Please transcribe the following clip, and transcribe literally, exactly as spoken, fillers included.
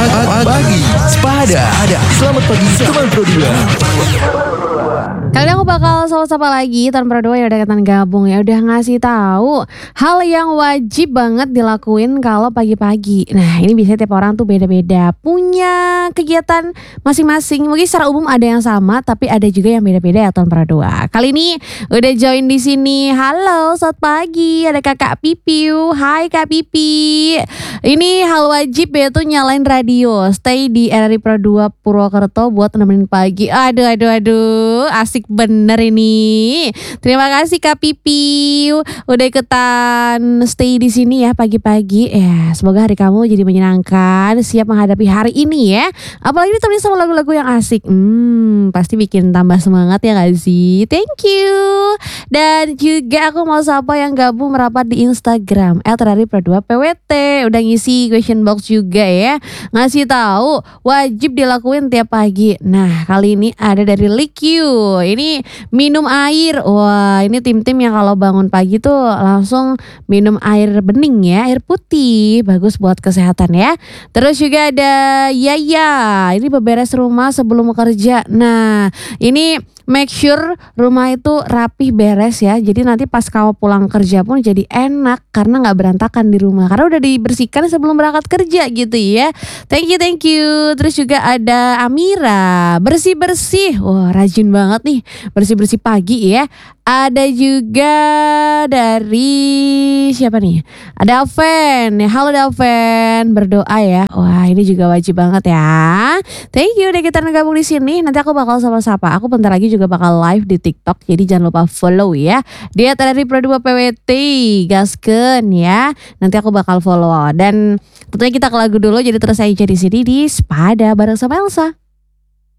Pagi Sepada. Selamat pagi teman Pro dua. Kali ini aku bakal sama-sama lagi Tan Pro dua yang udah ikutan gabung ya, udah ngasih tahu hal yang wajib banget dilakuin kalau pagi-pagi. Nah, ini biasanya tiap orang tuh beda-beda, punya kegiatan masing-masing. Mungkin secara umum ada yang sama, tapi ada juga yang beda-beda ya Tan Pro dua. Kali ini udah join di sini. Halo, selamat pagi. Ada Kakak Pipiu. Hai Kak Pipi. Ini hal wajib ya tuh nyalain radio. Stay di R R I Pro dua Purwokerto buat nemenin pagi. Aduh aduh aduh, asik bener ini. Terima kasih Kak Pipi udah ikutan stay di sini ya pagi-pagi. Ya, semoga hari kamu jadi menyenangkan, siap menghadapi hari ini ya. Apalagi ditemenin sama lagu-lagu yang asik. Hmm, pasti bikin tambah semangat ya gak sih? Thank you. Dan juga aku mau sapa yang gabung merapat di Instagram et r r i pro dua p w t. Udah ngisi question box juga ya. Ngasih tahu wajib dilakuin tiap pagi. Nah, kali ini ada dari Likyu. Ini minum air. Wah, ini tim-tim yang kalau bangun pagi tuh langsung minum air bening ya, air putih. Bagus buat kesehatan ya. Terus juga ada Yaya. Ini beberes rumah sebelum kerja. Nah, ini make sure rumah itu rapih beres ya. Jadi nanti pas kamu pulang kerja pun jadi enak karena nggak berantakan di rumah. Karena udah dibersihkan sebelum berangkat kerja gitu ya. Thank you, thank you. Terus juga ada Amira, bersih-bersih. Wah, rajin banget nih bersih-bersih pagi ya. Ada juga dari siapa nih? Ada Alven. Halo Alven, berdoa ya. Wah, ini juga wajib banget ya. Thank you udah kita gabung di sini. Nanti aku bakal sama-sama. Aku bentar lagi juga bakal live di TikTok. Jadi jangan lupa follow ya. Di et r r i pro dua p w t. Gaskeun ya. Nanti aku bakal follow. Dan tentunya kita ke lagu dulu. Jadi terus aja di sini di Sepada bareng sama Elsa.